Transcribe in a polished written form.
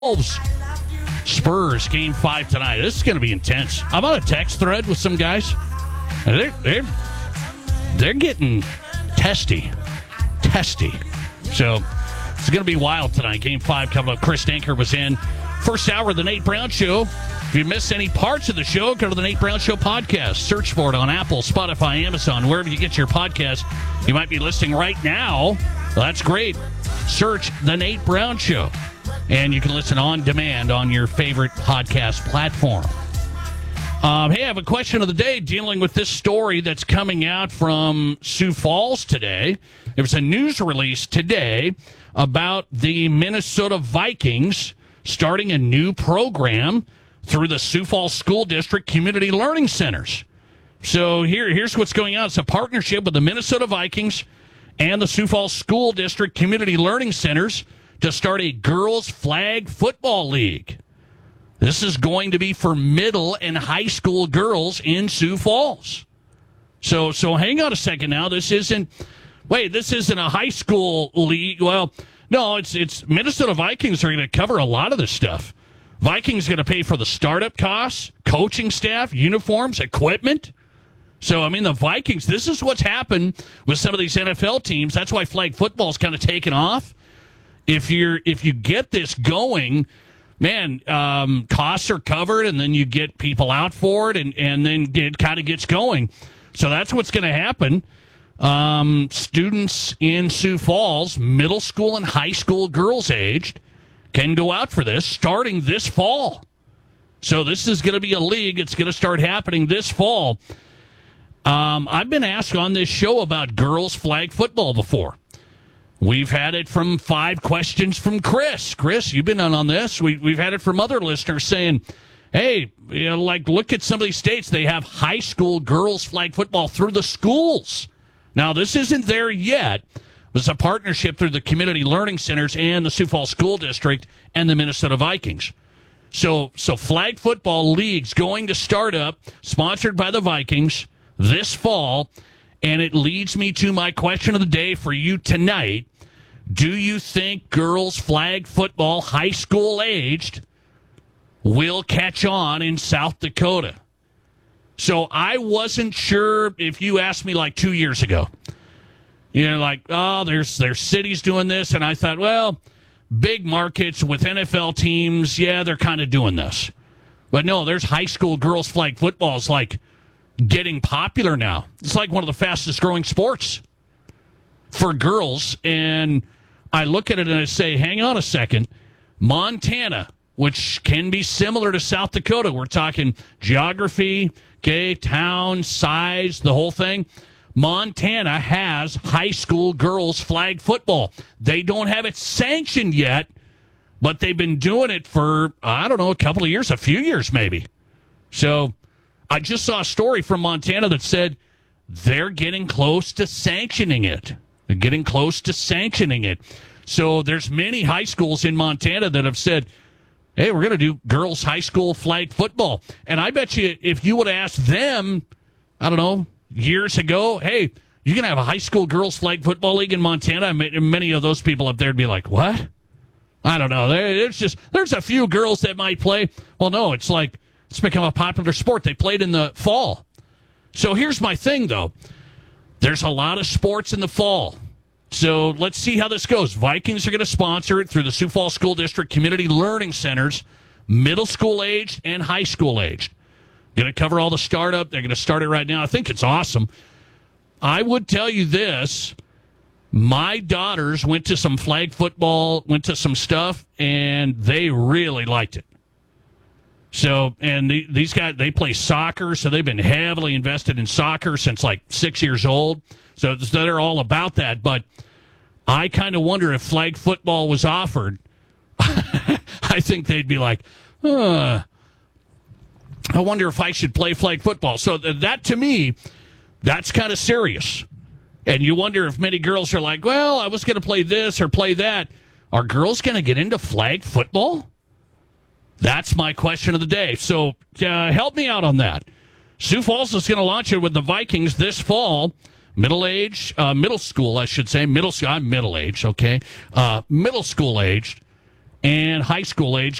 Wolves Spurs game 5 tonight. This is going to be intense. I'm on a text thread with some guys. And they're getting testy. So it's going to be wild tonight. Game 5 coming up. Chris Danker was in. First hour of the Nate Brown Show. If you missed any parts of the show, go to the Nate Brown Show podcast. Search for it on Apple, Spotify, Amazon, wherever you get your podcast. You might be listening right now. Well, that's great. Search the Nate Brown Show. And you can listen on demand on your favorite podcast platform. Hey, I have a question of the day dealing with this story that's coming out from Sioux Falls today. There was a news release today about the Minnesota Vikings starting a new program through the Sioux Falls School District Community Learning Centers. So here's what's going on. It's a partnership with the Minnesota Vikings and the Sioux Falls School District Community Learning Centers to start a girls' flag football league. This is going to be for middle and high school girls in Sioux Falls. So hang on a second now. This isn't a high school league. Well, no, it's Minnesota Vikings are going to cover a lot of this stuff. Vikings going to pay for the startup costs, coaching staff, uniforms, equipment. So, I mean, the Vikings, this is what's happened with some of these NFL teams. That's why flag football's kind of taken off. If you get this going, man, costs are covered, and then you get people out for it, and then it kind of gets going. So that's what's going to happen. Students in Sioux Falls, middle school and high school girls aged, can go out for this starting this fall. So this is going to be a league. It's going to start happening this fall. I've been asked on this show about girls flag football before. We've had it from 5 questions from Chris. Chris, you've been on this. We've had it from other listeners saying, hey, look at some of these states. They have high school girls flag football through the schools. Now, this isn't there yet. It was a partnership through the community learning centers and the Sioux Falls School District and the Minnesota Vikings. So flag football leagues going to start up, sponsored by the Vikings this fall. And it leads me to my question of the day for you tonight. Do you think girls flag football, high school aged, will catch on in South Dakota? So I wasn't sure if you asked me like 2 years ago. There's cities doing this. And I thought, well, big markets with NFL teams, yeah, they're kind of doing this. But no, there's high school girls flag football is like getting popular now. It's like one of the fastest growing sports for girls. And I look at it and I say, hang on a second. Montana, which can be similar to South Dakota. We're talking geography, okay, town, size, the whole thing. Montana has high school girls flag football. They don't have it sanctioned yet, but they've been doing it for, I don't know, a few years maybe. So I just saw a story from Montana that said they're getting close to sanctioning it. So there's many high schools in Montana that have said, hey, we're going to do girls high school flag football. And I bet you if you would have asked them, I don't know, years ago, hey, you're going to have a high school girls flag football league in Montana, many of those people up there would be like, what? I don't know. There's a few girls that might play. Well, no, it's become a popular sport. They played in the fall. So here's my thing, though. There's a lot of sports in the fall. So let's see how this goes. Vikings are going to sponsor it through the Sioux Falls School District Community Learning Centers, middle school aged and high school aged. Going to cover all the startup. They're going to start it right now. I think it's awesome. I would tell you this. My daughters went to some flag football, went to some stuff, and they really liked it. So, and these guys, they play soccer, so they've been heavily invested in soccer since like 6 years old. So they're all about that. But I kind of wonder if flag football was offered. I think they'd be like, I wonder if I should play flag football. So that, to me, that's kind of serious. And you wonder if many girls are like, well, I was going to play this or play that. Are girls going to get into flag football? That's my question of the day. So help me out on that. Sioux Falls is going to launch it with the Vikings this fall. Middle school, I should say. I'm middle-aged, okay? Middle school aged and high school age